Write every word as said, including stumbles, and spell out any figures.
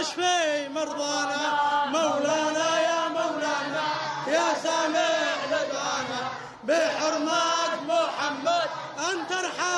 واشفي مرضانا مولانا يا مولانا يا سامع لدانا بحرمة محمد أنت ارحم